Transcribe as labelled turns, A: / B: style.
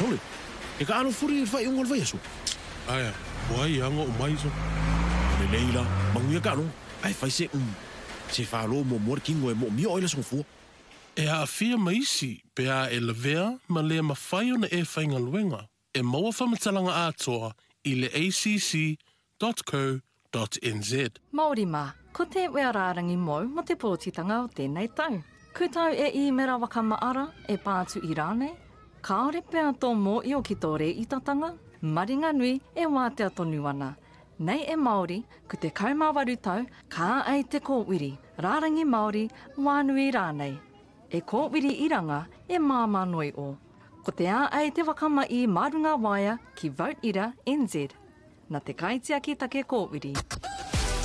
A: tole. E ka ano furi fai ungol vai aso.
B: Aya, wai anga o mai so.
A: Le leila, manguia ka no. Ai fai se se falo mo morking o mo mio oila so fu.
B: E a fia maisi pe a e levea ma le mawhai ona e whainga luenga. E maua whamatalanga atoa I le acc.co.nz.
C: Māori mā, ko te weararangi mō mo te pōtitanga o tēnei tau. Kutau e I mera wakamaara e pātu I rānei. Kāore pēr tō mō I o ki tō re I tatanga. Maringa nui e wātea tonu ana. Nei e Māori, ko te kaumāwaru tau, kā ai te kōwiri. Rārangi Māori, wānui rānei. E kōwiri iranga e māma noi o. Ko te ā ai te wakama I Marunga Waia ki Vote Ira NZ. Nā te kaitia ki take kōwiri.